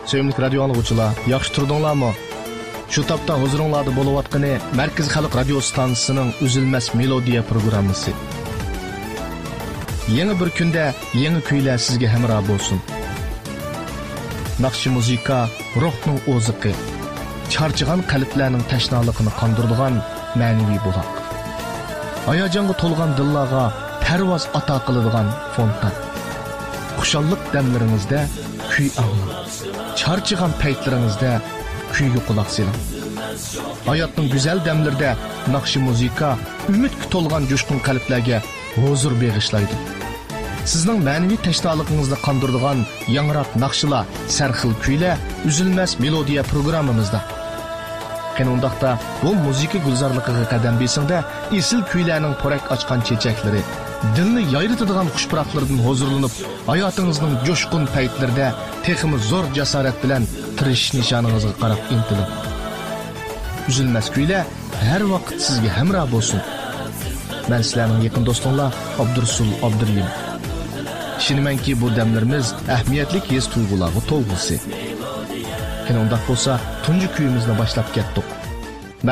Sevimli radio anlıqçılar, yaxşı turdunlarmı? Şu tapda huzuringlarda bo'layotgani Markaz Xalq radio stansiyasining Uzilmas melodiya programmasi. Yangi bir kunda yangi kuylar sizga hamroh bo'lsin. Naqshi muzika ruhning o'ziqi, charchigan qalblarning tashnaligini qondiradigan ma'naviy buloq. Hayajonga to'lgan dillarga parvoz ato qiladigan fontan. Xushallik damlaringizda kuy anglang. Charchigan paytlaringizda kuyga quloq soling. Hayotning go'zal damlarida naqshi muzika umidga to'lgan jo'shqin qalblarga huzur bag'ishlaydi. Sizning ma'naviy tashnoligingizni qondiradigan yangroq naqshlar, sarxil kuylar Uzilmas melodiya programmamizda. Qanundaqda bu muzika gulzorligiga qadam besingda esil kuylarning porak ochgan chechaklari, dilni yayritadigan xushpuroqlardan huzurlanib, hayotingizning jo'shqin paytlarida texmi zo'r jasorat bilan tirish nishoningizga qarab intiling. Uzilmas kuylar har vaqt sizga hamroh bo'lsin. Men sizlarning yaqin do'stinglar Abdursul Abdurlim. Ishonmanki bu damlarimiz ahamiyatli his tuyg'ularga to'lg'isi. Qanday bo'lsa, tunji kuyimizni boshlab ketdik.